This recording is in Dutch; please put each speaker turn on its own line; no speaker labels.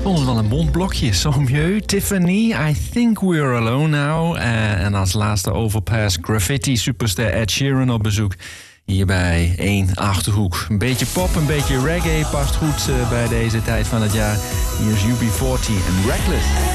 vond het wel een bont blokje. Sommieu, Tiffany, I Think We're Alone Now. En als laatste Overpass, Graffiti superster Ed Sheeran op bezoek. Hier bij 1 Achterhoek. Een beetje pop, een beetje reggae past goed bij deze tijd van het jaar. Hier is UB40 en Reckless.